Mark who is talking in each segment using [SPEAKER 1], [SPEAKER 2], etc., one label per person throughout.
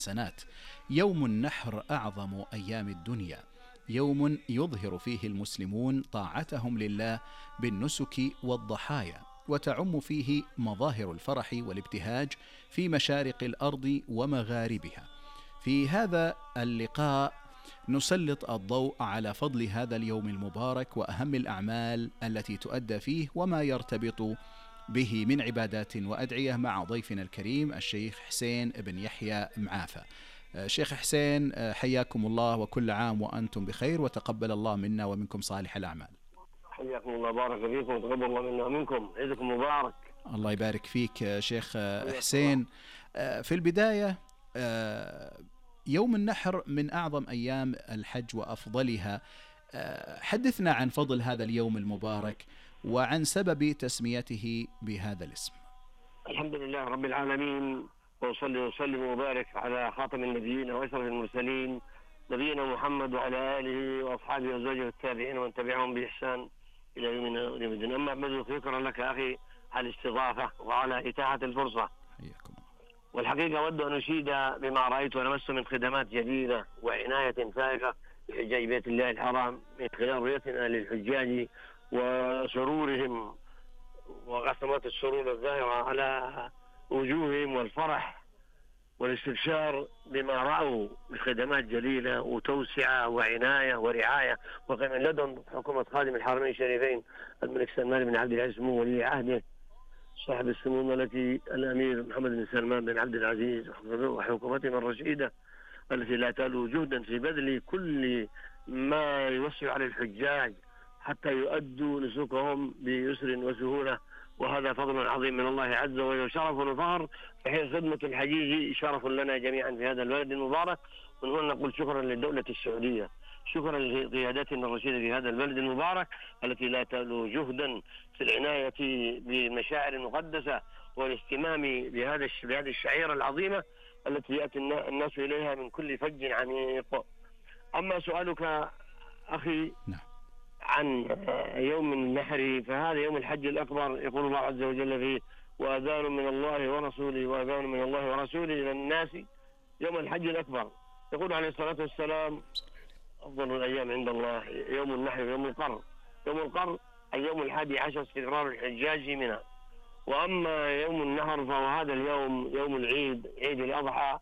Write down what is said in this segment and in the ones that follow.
[SPEAKER 1] سنات. يوم النحر أعظم أيام الدنيا، يوم يظهر فيه المسلمون طاعتهم لله بالنسك والضحايا، وتعم فيه مظاهر الفرح والابتهاج في مشارق الأرض ومغاربها. في هذا اللقاء نسلط الضوء على فضل هذا اليوم المبارك وأهم الأعمال التي تؤدى فيه وما يرتبط به من عبادات وأدعية مع ضيفنا الكريم الشيخ حسين بن يحيى معافى. شيخ حسين، حياكم الله وكل عام وأنتم بخير، وتقبل الله منا ومنكم صالح الأعمال.
[SPEAKER 2] حياكم الله، بارك فيكم وتقبل الله منا ومنكم، عيدكم مبارك.
[SPEAKER 1] الله يبارك فيك شيخ حسين. في البداية، يوم النحر من أعظم أيام الحج وأفضلها. حدثنا عن فضل هذا اليوم المبارك وعن سبب تسميته بهذا الاسم.
[SPEAKER 2] الحمد لله رب العالمين، وصلي وسلم وبارك على خاتم النبيين وأشرف المرسلين نبينا محمد وعلى آله وأصحابه وزوجه والتابعين ومن تبعهم بإحسان إلى يوم الدين. أما بعد، شكرا لك أخي على الاستضافة وعلى إتاحة الفرصة.
[SPEAKER 1] حياكم.
[SPEAKER 2] والحقيقة أود أن أشيد بما رأيت ولمست من خدمات جديدة وعناية فائقة بحجاج بيت الله الحرام من خلال رؤيتنا للحجاج وسرورهم وقسمات السرور الظاهرة على وجوههم والفرح والاستبشار بما رأوا من خدمات جليلة وتوسعة وعناية ورعاية وقيم لدن حكومة خادم الحرمين الشريفين الملك سلمان بن عبد العزيز ولي عهده صاحب السمو الملكي الأمير محمد بن سلمان بن عبد العزيز وحكومتهم الرشيدة التي لا تألو جهدا في بذل كل ما يوسع على الحجاج حتى يؤدوا نسكهم بيسر وسهولة، وهذا فضل عظيم من الله عز وجل وشرف وفخر في حين خدمة الحجيج شرف لنا جميعا في هذا البلد المبارك. من هنا نقول شكرا للدولة السعودية، شكرا لقيادتنا الرشيدة في هذا البلد المبارك التي لا تألو جهدا في العناية بالمشاعر المقدسة والاهتمام بهذه الشعيرة العظيمة التي يأتي الناس إليها من كل فج عميق. أما سؤالك أخي عن يوم النحر، فهذا يوم الحج الأكبر، يقول الله عز وجل فيه: وأذان من الله ورسوله وأذان من الله ورسوله إلى الناس يوم الحج الأكبر. يقول عليه الصلاة والسلام: أفضل الأيام عند الله يوم النحر ويوم القر. يوم القر أي يوم 11 استقرار الحجاج منها. وأما يوم النحر فهو هذا اليوم يوم العيد، عيد الأضحى،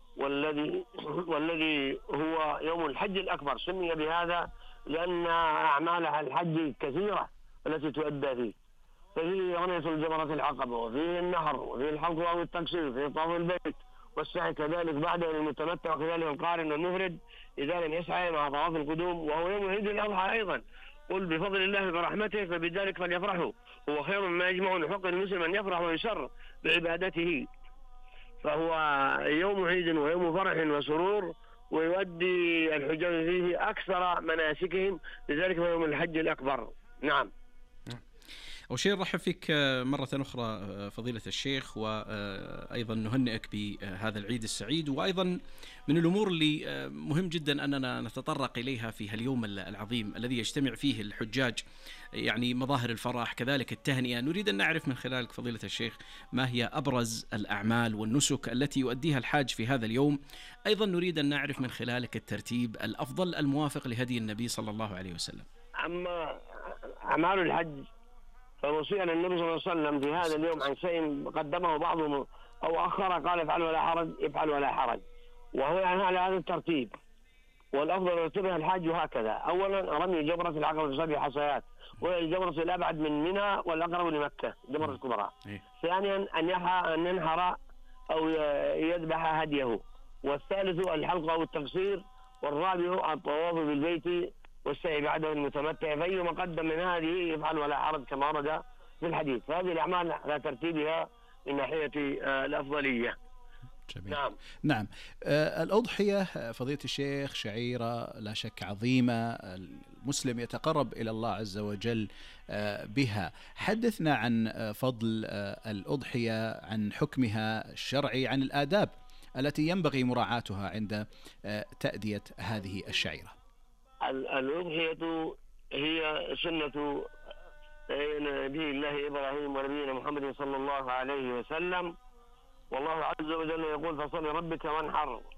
[SPEAKER 2] والذي هو يوم الحج الأكبر. سمي بهذا لأن أعمال الحج كثيرة التي تؤدى فيه، ففيه رمية الجمرة العقبة، وفيه النحر، وفيه الحلق أو التقصير، وفيه طواف البيت والسعي كذلك بعده للمتمتع، وكذلك القارن والمفرد إذا لم يسعى مع طواف القدوم، وهو يوم عيد الأضحى أيضا. قل بفضل الله برحمته فبذلك فليفرحوا هو خير مما يجمعون. حق المسلم أن يفرح ويسر بعبادته، فهو يوم عيد ويوم فرح وسرور، ويؤدي الحجاج فيه أكثر مناسكهم، لذلك هو يوم الحج الأكبر. نعم.
[SPEAKER 1] أول شيء نرحب فيك مرة أخرى فضيلة الشيخ، وأيضا نهنئك بهذا العيد السعيد. وأيضا من الأمور اللي مهم جدا أننا نتطرق إليها في هاليوم العظيم الذي يجتمع فيه الحجاج، يعني مظاهر الفرح كذلك التهنئة. نريد أن نعرف من خلالك فضيلة الشيخ ما هي أبرز الأعمال والنسك التي يؤديها الحاج في هذا اليوم. أيضا نريد أن نعرف من خلالك الترتيب الأفضل الموافق لهدي النبي صلى الله عليه وسلم.
[SPEAKER 2] أما أعمال الحج فوصينا النبي صلى الله عليه وسلم في هذا اليوم عن شيء قدمه بعضهم أو أخر، قال: افعل ولا حرج، افعل ولا حرج، وهو يعني على هذا الترتيب. والأفضل يرتبها الحاج هكذا: أولا رمي جمرة العقبة ب7 حصيات، وهي الجمرة الأبعد من منى والأقرب لمكة، الجمرة الكبرى. ثانيا أن ينحر أو يذبح هديه. والثالث الحلق أو التقصير. والرابع الطواف بالبيت والسعي بعده المتمتع. فأي مقدم من هذه يفعل ولا حرج كما ورد في الحديث. فهذه الأعمال على ترتيبها من ناحية الأفضلية.
[SPEAKER 1] جميل. نعم. الأضحية فضيلة الشيخ شعيرة لا شك عظيمة، المسلم يتقرب إلى الله عز وجل بها. حدثنا عن فضل الأضحية، عن حكمها الشرعي، عن الآداب التي ينبغي مراعاتها عند تأدية هذه الشعيرة.
[SPEAKER 2] الأضحية هي سنة نبي الله إبراهيم ونبينا محمد صلى الله عليه وسلم، والله عز وجل يقول فصل ربك وانحر.